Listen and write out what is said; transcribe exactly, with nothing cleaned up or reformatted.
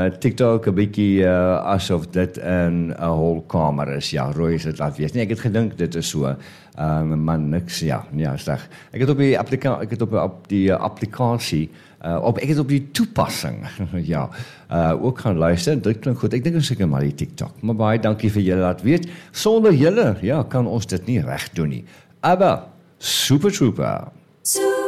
uh, TikTok 'n bietjie uh, asof dit in 'n holkamer is. Ja, Roy is dit laat weet. Nee, ek het gedink dit is so. Um, maar niks, ja, ja, is reg. Ek het op die applika ek het op, op die uh, applikasie uh, op ek het op die toepassing ja, uh, ook gaan luister. Dit klink goed. Ek dink ons seker maar die TikTok. Maar baie dankie vir julle laat weet. Sonder julle, ja, kan ons dit nie reg doen nie. Aber super super.